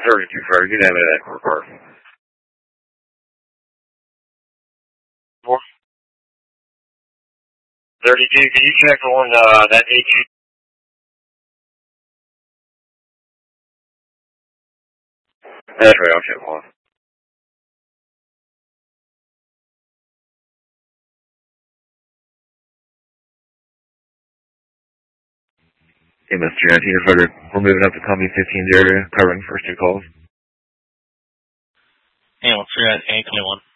32 Frederick, get out of that car park. 32, can you check on that H? That's right, I'll check one. Hey, Mr. 19 Frederick, we're moving up to Combi 15's area, covering the first two calls. Hey, let's at A21.